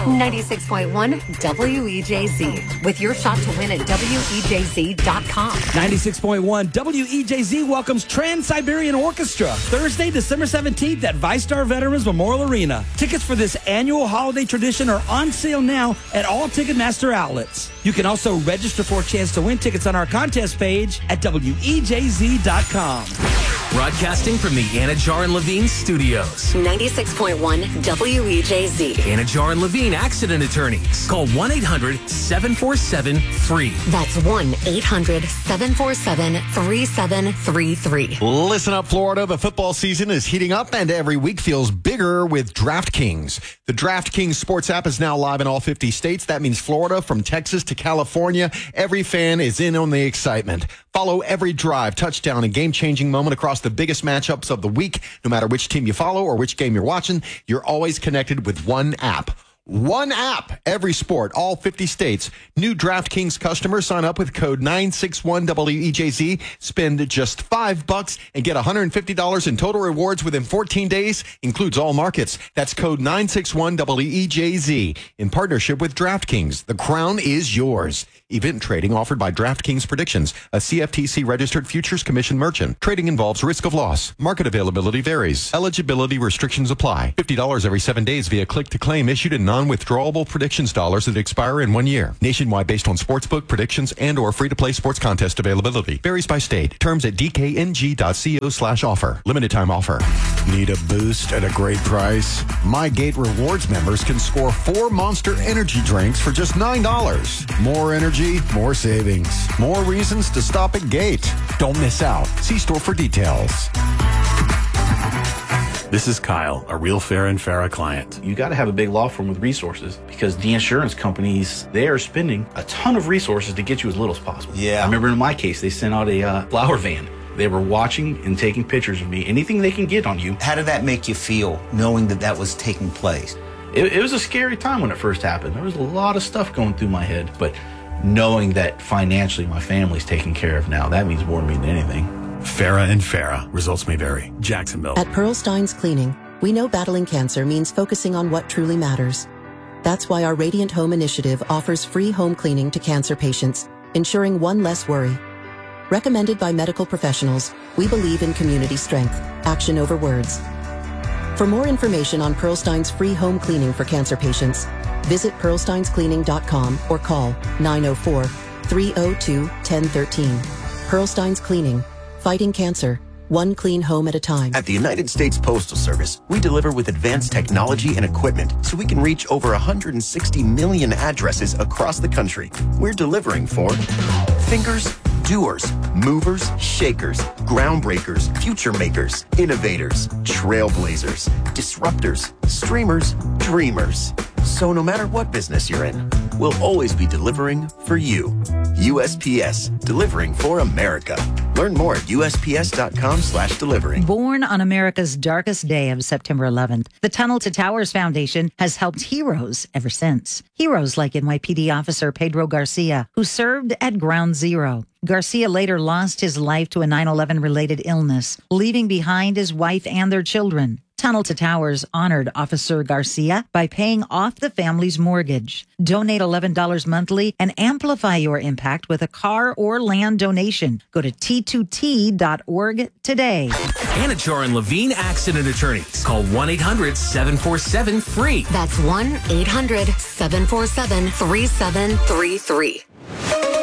96.1 WEJZ, with your shot to win at WEJZ.com. 96.1 WEJZ welcomes Trans-Siberian Orchestra Thursday, December 17th at VyStar Veterans Memorial Arena. Tickets for this annual holiday tradition are on sale now at all Ticketmaster outlets. You can also register for a chance to win tickets on our contest page at WEJZ.com. Broadcasting from the Anajar and Levine studios. 96.1 WEJZ. Anajar and Levine Accident Attorneys. Call 1-800-747-FREE. That's 1-800-747-3733. Listen up, Florida. The football season is heating up, and every week feels bigger with DraftKings. The DraftKings sports app is now live in all 50 states. That means Florida, from Texas to California. Every fan is in on the excitement. Follow every drive, touchdown, and game-changing moment across the biggest matchups of the week. No matter which team you follow or which game you're watching, you're always connected with one app. One app, every sport, all 50 states. New DraftKings customers sign up with code 961WEJZ. Spend just $5 and get $150 in total rewards within 14 days. Includes all markets. That's code 961WEJZ. In partnership with DraftKings, the crown is yours. Event trading offered by DraftKings Predictions, a CFTC registered futures commission merchant. Trading involves risk of loss. Market availability varies. Eligibility restrictions apply. $50 every 7 days via click to claim issued in non-withdrawable predictions dollars that expire in 1 year. Nationwide based on sportsbook predictions and or free-to-play sports contest availability. Varies by state. Terms at dkng.co/offer. Limited time offer. Need a boost at a great price? MyGate Rewards members can score 4 Monster Energy drinks for just $9. More energy, more savings. More reasons to stop at Gate. Don't miss out. See store for details. This is Kyle, a real Farah and Farah client. You got to have a big law firm with resources, because the insurance companies, they are spending a ton of resources to get you as little as possible. Yeah. I remember in my case, they sent out a flower van. They were watching and taking pictures of me. Anything they can get on you. How did that make you feel, knowing that that was taking place? It was a scary time when it first happened. There was a lot of stuff going through my head, but knowing that financially my family's taken care of now, that means more to me than anything. Farah and Farah. Results may vary. Jacksonville. At Pearl Stein's Cleaning, we know battling cancer means focusing on what truly matters. That's why our Radiant Home initiative offers free home cleaning to cancer patients, ensuring one less worry. Recommended by medical professionals, we believe in community strength, action over words. For more information on Pearl Stein's free home cleaning for cancer patients, visit pearlsteinscleaning.com or call 904-302-1013. Pearl Stein's Cleaning. Fighting cancer, one clean home at a time. At the United States Postal Service, we deliver with advanced technology and equipment so we can reach over 160 million addresses across the country. We're delivering for thinkers, doers, movers, shakers, groundbreakers, future makers, innovators, trailblazers, disruptors, streamers, dreamers. So no matter what business you're in, we'll always be delivering for you. USPS, delivering for America. Learn more at USPS.com/delivering. Born on America's darkest day of September 11th, the Tunnel to Towers Foundation has helped heroes ever since. Heroes like NYPD officer Pedro Garcia, who served at Ground Zero. Garcia later lost his life to a 9/11-related illness, leaving behind his wife and their children. Tunnel to Towers honored Officer Garcia by paying off the family's mortgage. Donate $11 monthly and amplify your impact with a car or land donation. Go to T2T.org today. Anajar and Levine Accident Attorneys. Call 1-800-747-FREE. That's 1-800-747-3733.